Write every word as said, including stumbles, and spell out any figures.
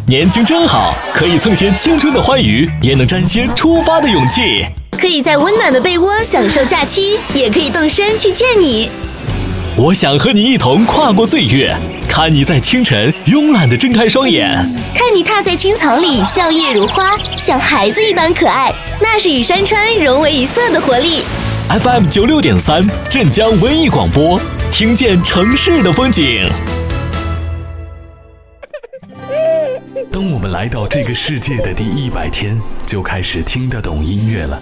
年轻真好，可以蹭些青春的欢愉，也能沾些出发的勇气。 可以在温暖的被窝享受假期，也可以动身去见你。 我想和你一同跨过岁月，看你在清晨慵懒地睁开双眼， 看你踏在青草里笑靥如花，像孩子一般可爱，那是与山川融为一色的活力。 F M 九六点三，镇江文艺广播，听见城市的风景。 当我们来到这个世界的第一百天，就开始听得懂音乐了。